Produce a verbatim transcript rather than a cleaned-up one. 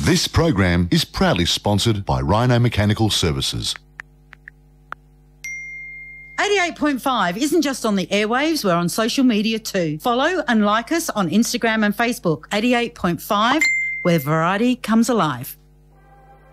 This program is proudly sponsored by Rhino Mechanical Services. eighty-eight point five isn't just on the airwaves, we're on social media too. Follow and like us on Instagram and Facebook. eighty-eight point five, where variety comes alive.